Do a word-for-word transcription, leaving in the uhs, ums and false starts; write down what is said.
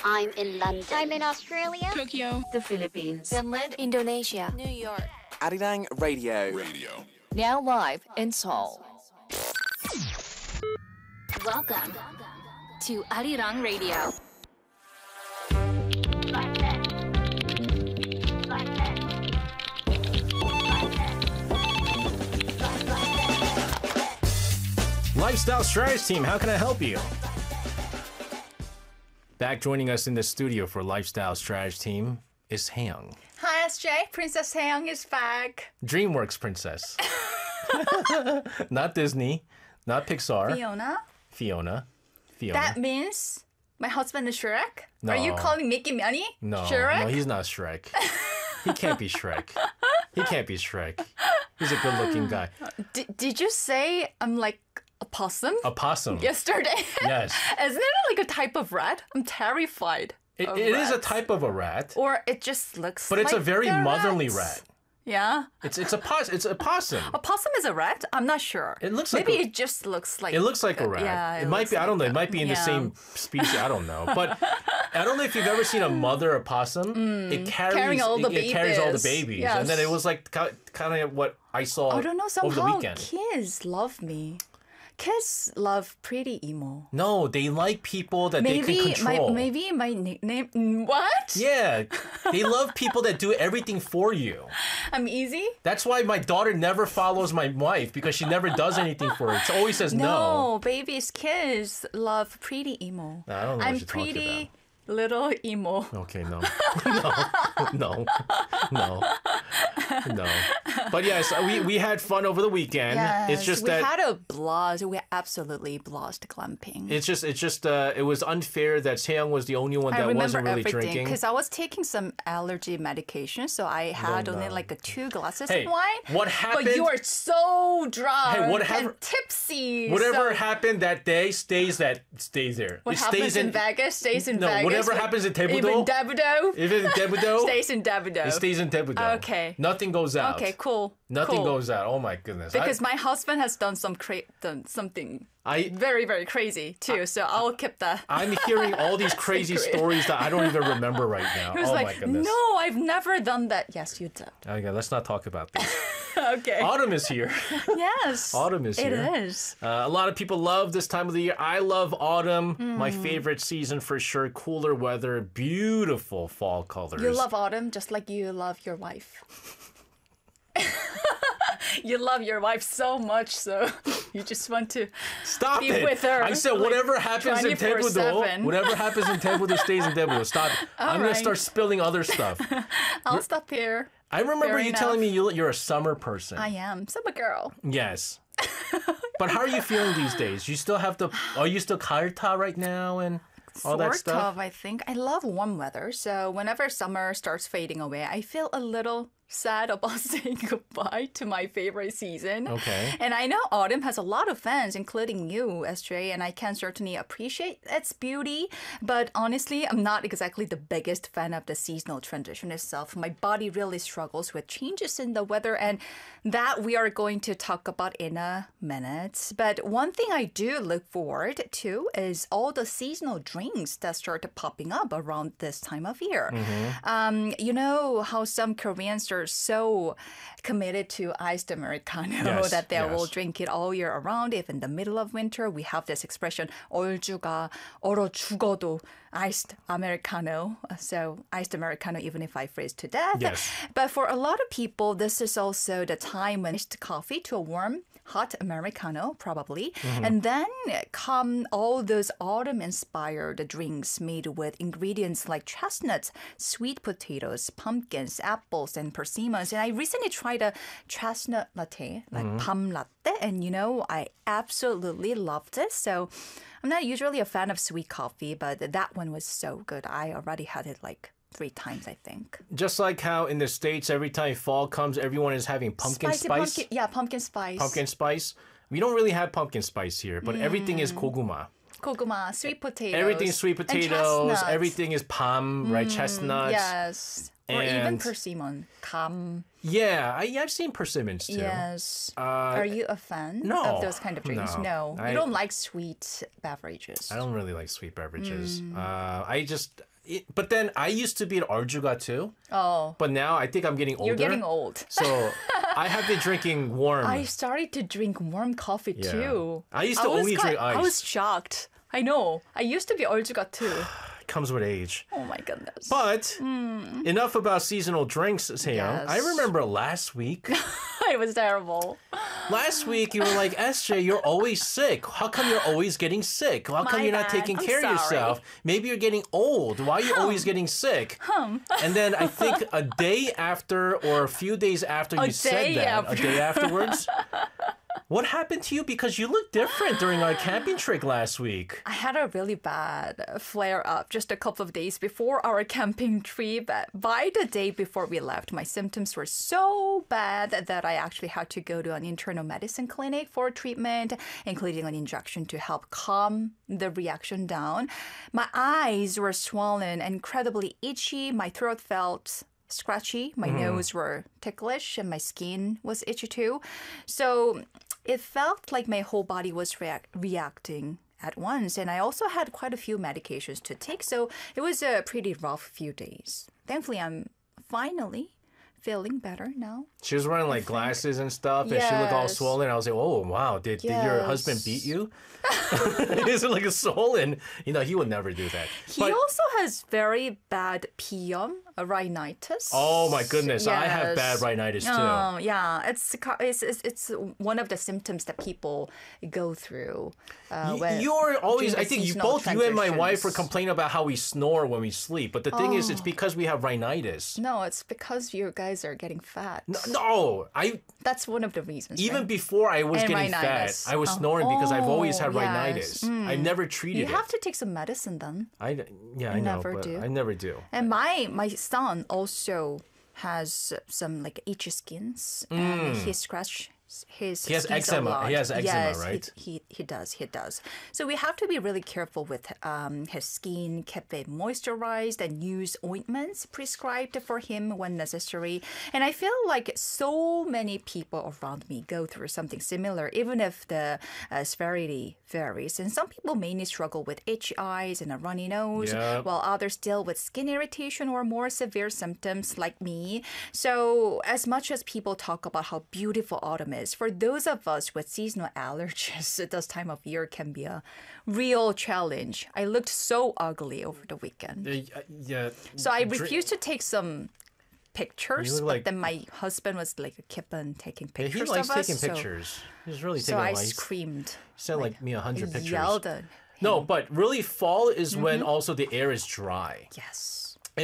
I'm in London. I'm in Australia. Tokyo. The Philippines. Finland. Indonesia. New York. Arirang Radio. Radio. Now live in Seoul. Welcome to Arirang Radio. Lifestyle Strategy Team, how can I help you? Back joining us in the studio for Lifestyle Strategy Team is Haeyoung. Hi, S J. Princess Haeyoung is back. DreamWorks princess. Not Disney, not Pixar. Fiona. Fiona. Fiona. That means my husband is Shrek? No. Are you calling Mickey Minnie? No, Shrek? no, he's not Shrek. He can't be Shrek. He can't be Shrek. He's a good-looking guy. D- did you say I'm like a possum? A possum. Yesterday? Yes. Isn't it like a type of rat? I'm terrified. It, of it is a rats. type of a rat, Or it just looks but it's like a very the motherly rats. rat. Yeah? It's it's a pos it's a possum. A possum is a rat? I'm not sure. It looks like Maybe a- it just looks like... It looks like a rat. Yeah, it, it might looks be. I don't know. like It might be in the yeah. same species. I don't know. But I don't know if you've ever seen a mother opossum. It carries Carrying all the it, it carries all the babies. babies, and then Yes. it was like kind of what I saw I don't know, over the somehow weekend. kids love me. Kids love pretty emo. No, they like people that they Maybe can my control. maybe my nickname. Mm, What? Yeah, they love people that do everything for you. I'm easy. That's why my daughter never follows my wife because she never does anything for her. It always says no. No, babies, kids love pretty emo. I don't know what I'm you're talking pretty little emo. Okay, no. no. No. No. No. But yes, we, we had fun over the weekend. It's just we that had a blast. We absolutely blast glamping. it's just it's just uh it was unfair that Seong was the only one I that remember wasn't really everything drinking. because I was taking some allergy medication, so I had No, only no. like a two glasses Hey, of wine. what happened- But you are so drunk Hey, whatever- and tipsy. Whatever so happened that day stays that stays there. what it happens stays in, Vegas stays in No, Vegas. whatever but happens in Daebudo- Even Daebudo Even in Daebudo, stays in Daebudo. it stays in Daebudo. Okay. Nothing goes out. Okay, cool. Nothing cool. goes out. Oh my goodness. Because I, my husband has done some cra- done something I very very crazy too. so I'll keep that. I'm hearing all these crazy Secret. stories that I don't even remember right now. He was Oh my like, goodness. "No, I've never done that." Yes, you did. Okay, let's not talk about this. Okay. Autumn is here. Yes. Autumn is It here. is. Uh, a lot of people love this time of the year. I love autumn. Hmm. My favorite season for sure. Cooler weather, beautiful fall colors. You love autumn just like you love your wife. You love your wife so much, so you just want to Stop be it. with her, I said like, whatever happens in twenty-four Daebudo, seven. whatever happens in Daebudo stays in Daebudo. Stop it. I'm going right. to start spilling other stuff. I'll stop here. I remember Fair you telling me enough. you, you're a summer person. I am. Summer girl. Yes. But how are you feeling these days? You still have the, are you still karta right now and all that Sort stuff? of, I think. I love warm weather, so whenever summer starts fading away, I feel a little sad about saying goodbye to my favorite season. Okay. And I know autumn has a lot of fans, including you, S J, and I can certainly appreciate its beauty. But honestly, I'm not exactly the biggest fan of the seasonal transition itself. My body really struggles with changes in the weather, and that we are going to talk about in a minute. But one thing I do look forward to is all the seasonal drinks that start popping up around this time of year. Um, you know how some Koreans are so committed to iced Americano Yes, that they will yes. drink it all year around. If in the middle of winter, we have this expression, 얼주가 얼어 죽어도 iced Americano. So iced Americano, even if I freeze to death. Yes. But for a lot of people, this is also the time when iced coffee to a warm, hot Americano, probably. And then come all those autumn-inspired drinks made with ingredients like chestnuts, sweet potatoes, pumpkins, apples, and persimmons. And I recently tried a chestnut latte, like palm latte, and you know, I absolutely loved it. So I'm not usually a fan of sweet coffee, but that one was so good. I already had it like three times, I think. Just like how in the States, every time fall comes, everyone is having pumpkin Spicy spice. Pumpkin, yeah, pumpkin spice. Pumpkin spice. We don't really have pumpkin spice here, but everything is koguma. Koguma, sweet potatoes. Everything is sweet and potatoes. chestnuts. Everything is palm, right? Chestnuts. Yes. Or even And- persimmon. Kam. Yeah, I, I've seen persimmons too. Yes. Uh, Are you a fan no, of those kind of drinks? no. No. I- You don't like sweet beverages. I don't really like sweet beverages. Mm. Uh, I just it, but then I used to be an Arjuga too. Oh, But now I think I'm getting older. you're getting old. So I have been drinking warm. I started to drink warm coffee Yeah. too. I used to was only drink I ice. was shocked. I know. I used to be Oljuga too. It comes with age. Oh my goodness. But enough about seasonal drinks, Seyoung. I Yes. remember last week. it was terrible. Last week you were like, S J, you're always sick. How come you're always getting sick? How come My you're not bad. taking I'm care of sorry. yourself? Maybe you're getting old. Why are you always getting sick? And then I think a day after or a few days after A you said day that, after. a day afterwards, what happened to you? Because you looked different during our camping trip last week. I had a really bad flare up just a couple of days before our camping trip. By the day before we left, my symptoms were so bad that I actually had to go to an internal medicine clinic for treatment, including an injection to help calm the reaction down. My eyes were swollen, incredibly itchy. My throat felt scratchy. My nose were ticklish, and my skin was itchy too. So it felt like my whole body was reac- reacting at once. And I also had quite a few medications to take. So it was a pretty rough few days. Thankfully, I'm finally feeling better now. She was wearing like glasses and stuff, and she looked all Yes. swollen. I was like, "Oh wow, did, did your husband Yes. beat you?" Is it like a swollen? You know, he would never do that. He But- also has very bad P M, rhinitis. oh my goodness, I have bad Yes. rhinitis too. Oh, yeah. It's, it's it's it's one of the symptoms that people go through. Uh, Y- when, You're always, during I the think you seasonal both, you and my wife, were transitions. complaining about how we snore when we sleep. But the thing is, Oh. it's because we have rhinitis. No, it's because you guys are getting fat. No, I That's one of the reasons. even right? before I was And getting rhinitis. fat, I was Oh. snoring because I've always had Oh, rhinitis. yes. Mm. I never treated You it. have to take some medicine then. I yeah, I know, never but do. I never do. And my my son also has some like itchy skins, and he scratch his. Mm. He has skins a eczema. lot. He has eczema, yes, right? He, he he does. He does. So we have to be really careful with um, his skin, keep it moisturized, and use ointments prescribed for him when necessary. And I feel like so many people around me go through something similar, even if the uh, severity varies. And some people mainly struggle with itchy eyes and a runny nose, Yep. while others deal with skin irritation or more severe symptoms like me. So as much as people talk about how beautiful autumn is, for those of us with seasonal allergies, this time of year can be a real challenge. I looked so ugly over the weekend. Uh, yeah. So I dri- refused to take some pictures, You look but like- then my husband was like keep on taking Yeah, pictures he likes of us. taking so- pictures. He's really So, taking I likes. screamed. Sent like me a hundred pictures. Yelled at No, him. but really, fall is Mm-hmm. when also the air is dry. Yes.